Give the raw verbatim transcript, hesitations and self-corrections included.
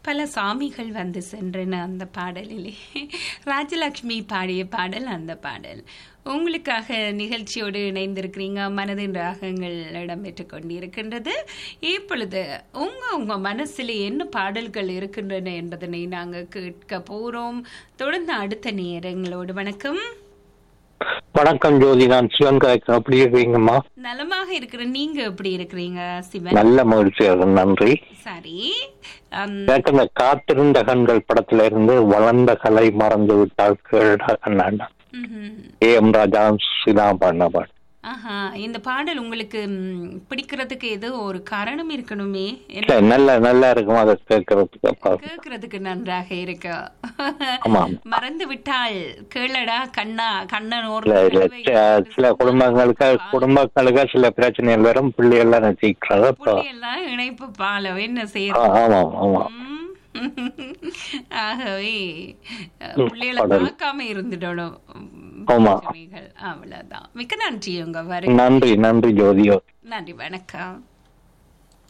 பல சாமிகள் வந்து சென்றன அந்த பாடலிலே. ராஜலக்ஷ்மி பாடிய பாடல் அந்த பாடல். உங்களுக்காக நிகழ்ச்சியோடு இணைந்திருக்கிறீங்க. மனதின் ராகங்கள் இடம்பெற்றுக் கொண்டிருக்கின்றது. இப்பொழுது உங்க உங்க மனசில் என்ன பாடல்கள் இருக்கின்றன என்பதனை நாங்கள் கேட்க போறோம். தொடர்ந்து அடுத்த நேரங்களோடு. வணக்கம். வணக்கம் ஜோதி, நான் சிவன் கலைக்கு. அப்படி இருக்கீங்கம்மா? நலமாக இருக்கிறேன். நீங்க எப்படி இருக்கிறீங்க சிவன்? நல்ல மகிழ்ச்சியாக, நன்றி. சரி, எனக்கு இந்த காத்திருந்த கண்கள் படத்துல இருந்து வளர்ந்த கலை மறந்து விட்டால் கேடா கண்ணாண்டா ஏ எம் ராஜா சிதா பாடின பாட்டு. ஆஹா, இந்த பாடல் உங்களுக்கு பிடிக்கிறதுக்கு ஏதோ ஒரு காரணம் இருக்கணுமே. நல்ல நல்லா இருக்கும் அதை கேட்கறதுக்கு. கேட்கறதுக்கு நன்றாக இருக்கு. மறந்து விட்டால் கேளடா கண்ணா கண்ணனோர். சில குடும்பங்களுக்கு குடும்பங்களுக்கு சில பிரச்சனைகள் வரும். பிள்ளைகள்லாம் நச்சிக்கிறாங்க. பிள்ளைகள்லாம் இணைப்பு பால என்ன செய்ய. ஆமா ஆமா. ஆகவே பிள்ளைகளை பார்க்காம இருந்துடணும். அவ்வளவுதான். மிக்க நன்றி உங்க வரை. நன்றி நன்றி ஜோதியோ. நன்றி, வணக்கம்.